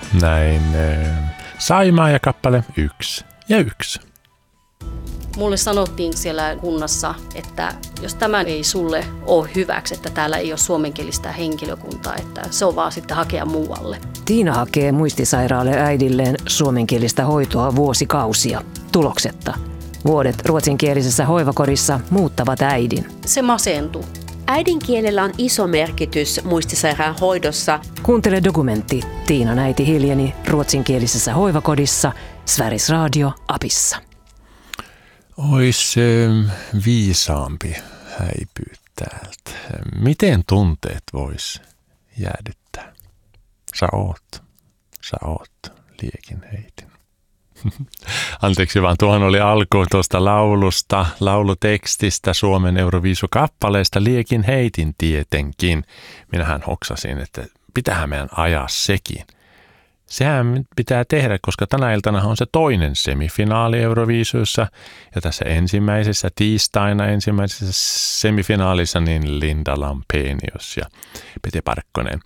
Näin Saimaa ja kappale 1 ja 1. Mulle sanottiin siellä kunnassa, että jos tämä ei sulle ole hyväksi, että täällä ei ole suomenkielistä henkilökuntaa, että se on vaan sitten hakea muualle. Tiina hakee muistisairaalle äidilleen suomenkielistä hoitoa vuosikausia, tuloksetta. Vuodet ruotsinkielisessä hoivakodissa muuttavat äidin. Se masentui. Äidinkielellä on iso merkitys muistisairaan hoidossa. Kuuntele dokumentti Tiinan äiti hiljeni ruotsinkielisessä hoivakodissa Sveriges Radio -appissa. Ois viisaampi häipyä täältä. Miten tunteet vois jäädyttää? Sä oot liekin heitin. Anteeksi vaan, tuohon oli alku tuosta laulutekstistä Suomen Euroviisu-kappaleesta Liekin heitin tietenkin. Minähän hoksasin, että pitäähän meidän ajaa sekin. Sehän pitää tehdä, koska tänä iltana on se toinen semifinaali Euroviisuissa ja tässä ensimmäisessä tiistaina ensimmäisessä semifinaalissa niin Linda Lampenius ja Pete Parkkonen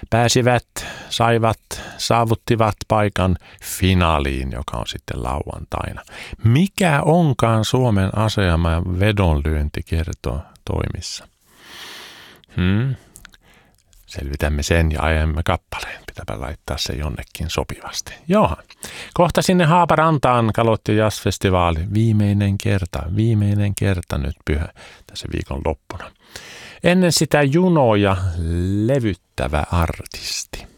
saavuttivat paikan finaaliin, joka on sitten lauantaina. Mikä onkaan Suomen asema ja vedonlyönti kertoo toimissa? Selvitämme sen ja ajamme kappaleen. Pitääpä laittaa se jonnekin sopivasti. Joo. Kohta sinne Haaparantaan Kalotti Jazzfestivaali. Viimeinen kerta nyt pyhä tässä viikon loppuna. Ennen sitä junoja levyttävä artisti.